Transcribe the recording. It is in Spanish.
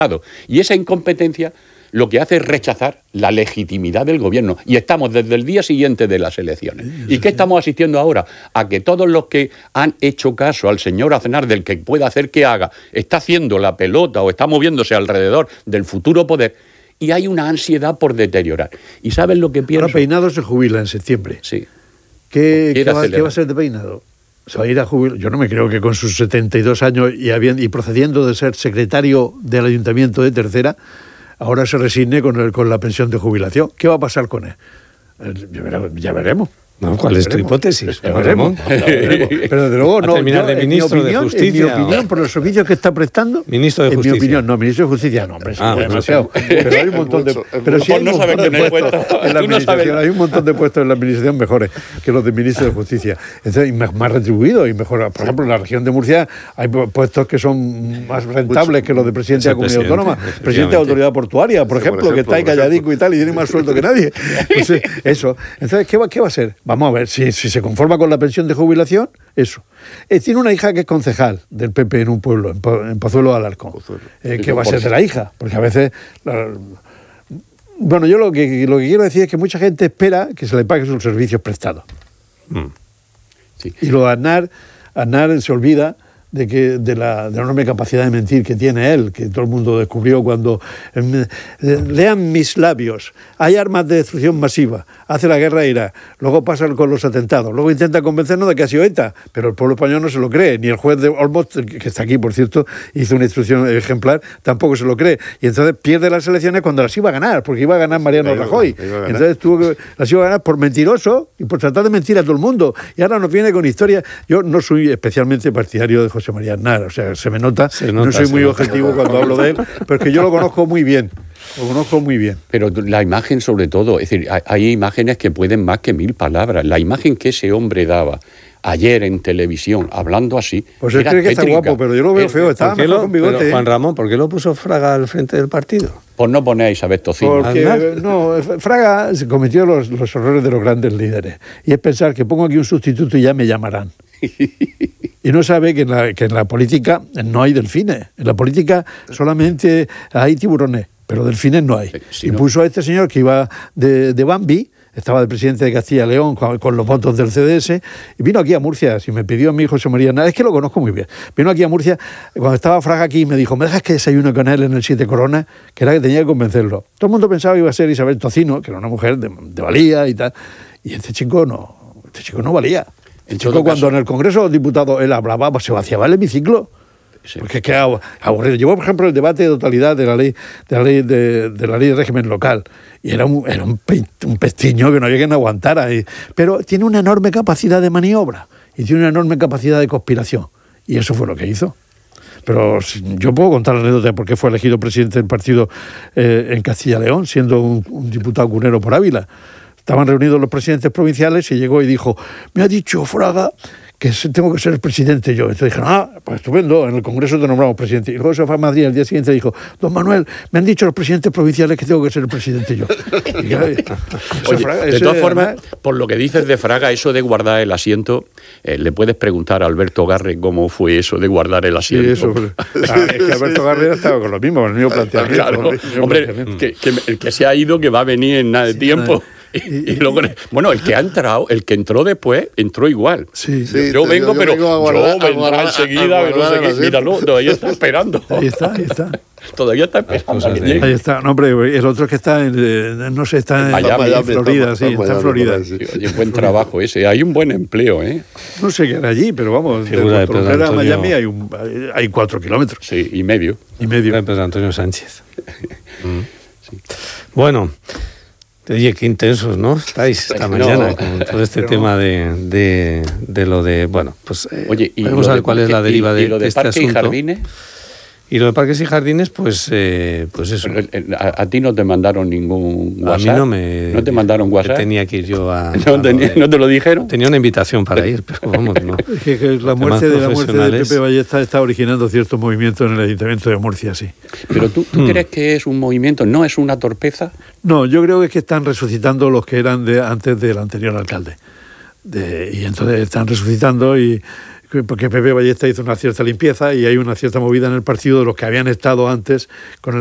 Y esa incompetencia lo que hace es rechazar la legitimidad del gobierno. Y estamos desde el día siguiente de las elecciones. ¿Y qué estamos asistiendo ahora? A que todos los que han hecho caso al señor Aznar del que pueda hacer que haga, está haciendo la pelota o está moviéndose alrededor del futuro poder, y hay una ansiedad por deteriorar. ¿Y sabes lo que pienso? Ahora Peinado se jubila en septiembre. Sí. ¿Qué va a ser de Peinado? Se va a ir a jubilar. Yo no me creo que con sus 72 años y procediendo de ser secretario del Ayuntamiento de Tercera, ahora se resigne con la pensión de jubilación. ¿Qué va a pasar con él? Ya veremos. No, ¿cuál es tu hipótesis? Ya veremos. Pero desde luego no. Terminar de ministro de Justicia. En mi opinión, por los servicios que está prestando. Ministro de Justicia. En mi opinión, no, ministro de Justicia no, hombre, demasiado. Pero hay un montón de. Pero sí hay un montón de puestos en la administración. Hay un montón de puestos en la administración mejores que los de ministro de Justicia. Entonces, más retribuidos y mejor. Por ejemplo, en la región de Murcia hay puestos que son más rentables que los de presidente de la comunidad autónoma. Presidente de la autoridad portuaria, por ejemplo, que está ahí calladico y tal y tiene más sueldo que nadie. Pues eso. Entonces, ¿qué va a ser? Vamos a ver, si se conforma con la pensión de jubilación, eso. Tiene una hija que es concejal del PP en un pueblo, en Pozuelo de Alarcón. ¿Qué va a ser de la hija? Porque a veces... Bueno, yo lo que quiero decir es que mucha gente espera que se le paguen sus servicios prestados. Sí. Y lo de Aznar se olvida de la enorme capacidad de mentir que tiene él, que todo el mundo descubrió cuando lean mis labios, hay armas de destrucción masiva, hace la guerra a Irak, luego pasa con los atentados, luego intenta convencernos de que ha sido ETA, pero el pueblo español no se lo cree, ni el juez de Olmos, que está aquí por cierto, hizo una instrucción ejemplar, tampoco se lo cree, y entonces pierde las elecciones cuando las iba a ganar, porque iba a ganar Mariano Rajoy, entonces las iba a ganar por mentiroso y por tratar de mentir a todo el mundo, y ahora nos viene con historias. Yo no soy especialmente partidario de José María Aznar, o sea, se me nota, no soy muy objetivo cuando hablo de él, pero es que yo lo conozco muy bien. Pero la imagen sobre todo, es decir, hay imágenes que pueden más que 1000 palabras. La imagen que ese hombre daba ayer en televisión, hablando así, pues él cree que está guapo, pero yo lo veo feo, estaba mejor con bigote. Juan Ramón, ¿por qué lo puso Fraga al frente del partido? Por no poner a Isabel Tocino. Porque Fraga se cometió los errores de los grandes líderes, y es pensar que pongo aquí un sustituto y ya me llamarán. Y no sabe que en la política no hay delfines. En la política solamente hay tiburones, pero delfines no hay. Y puso a este señor que iba de Bambi, estaba de presidente de Castilla y León con los votos del CDS, y vino aquí a Murcia, si me pidió a mí José María Aznar, es que lo conozco muy bien, vino aquí a Murcia, cuando estaba Fraga aquí, me dijo, ¿me dejas que desayune con él en el Siete Coronas? Que era que tenía que convencerlo. Todo el mundo pensaba que iba a ser Isabel Tocino, que era una mujer de valía y tal, y este chico no valía. El chico cuando en el Congreso de los Diputados él hablaba, pues se vaciaba el hemiciclo. Sí. Porque es que aburrido. Llevó, por ejemplo, el debate de totalidad de la ley de régimen local. Y era un pestiño que no había quien aguantara. Pero tiene una enorme capacidad de maniobra y tiene una enorme capacidad de conspiración. Y eso fue lo que hizo. Pero yo puedo contar la anécdota de por qué fue elegido presidente del partido en Castilla y León, siendo un diputado cunero por Ávila. Estaban reunidos los presidentes provinciales y llegó y dijo, me ha dicho Fraga que tengo que ser el presidente yo. Entonces dijeron, pues estupendo, en el Congreso te nombramos presidente. Y luego se fue a Madrid al día siguiente y dijo, don Manuel, me han dicho los presidentes provinciales que tengo que ser el presidente yo. Oye, de todas formas, por lo que dices de Fraga, eso de guardar el asiento, le puedes preguntar a Alberto Garre cómo fue eso de guardar el asiento. Sí, eso. Es que Alberto Garre estaba con lo mismo, con el mismo planteamiento. Claro, hombre, que el que se ha ido, que va a venir en nada de tiempo. Y luego, bueno, el que entró después, entró igual. Sí. Yo vengo, pero yo vendrá enseguida, míralo, todavía está esperando. Ahí está. Todavía está esperando. Ahí está, no, hombre, el otro que está no sé, está en Florida, sí, está en Florida. Oye, buen trabajo ese, hay un buen empleo, ¿eh? No sé qué hará allí, pero vamos, de Frontera a Miami hay 4 kilómetros. Sí, y medio. Pedro Antonio Sánchez. Sí. Bueno... Oye, qué intensos, ¿no? Estáis esta mañana con todo este tema de lo de... Bueno, pues oye, vamos a ver cuál es la deriva de este asunto. ¿Y jardines? Y lo de parques y jardines, pues eso. ¿A ti no te mandaron ningún WhatsApp? A mí ¿No te mandaron WhatsApp? Tenía que ir yo a... ¿No te lo dijeron? Tenía una invitación para ir, pero vamos, no. Es que la muerte de Pepe Ballesta está originando ciertos movimientos en el Ayuntamiento de Murcia, sí. ¿Pero tú crees que es un movimiento, no es una torpeza? No, yo creo que es que están resucitando los que eran antes del anterior alcalde. Y entonces están resucitando y porque Pepe Ballesta hizo una cierta limpieza y hay una cierta movida en el partido de los que habían estado antes con el